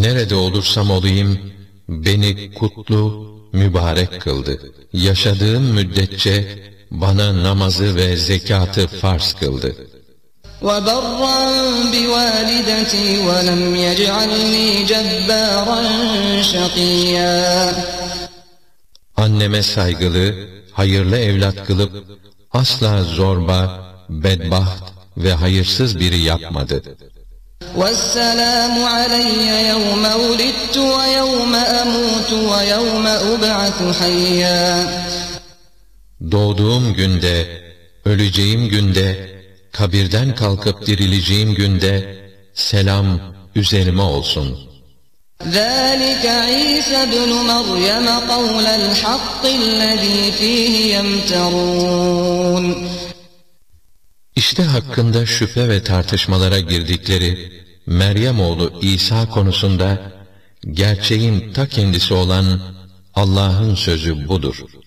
nerede olursam olayım, beni kutlu, mübarek kıldı. Yaşadığım müddetçe bana namazı ve zekatı farz kıldı. وَبَرًّا بِوَالِدَتِي وَلَمْ يَجْعَلْنِي جَبَّارًا شَقِيًّا. Anneme saygılı, hayırlı evlat kılıp, asla zorba, bedbaht ve hayırsız biri yapmadı. وَالسَّلَامُ عَلَيَّ يَوْمَ وُلِدتُّ وَيَوْمَ أَمُوتُ وَيَوْمَ أُبْعَثُ حَيًّا. Doğduğum günde, öleceğim günde, kabirden kalkıp dirileceğim günde, selam üzerime olsun. ذَٰلِكَ عِيسَى ابْنُ مَرْيَمَ قَوْلَ الْحَقِّ الَّذ۪ي ف۪يهِ يَمْتَرُونَ. İşte hakkında şüphe ve tartışmalara girdikleri Meryem oğlu İsa konusunda gerçeğin ta kendisi olan Allah'ın sözü budur.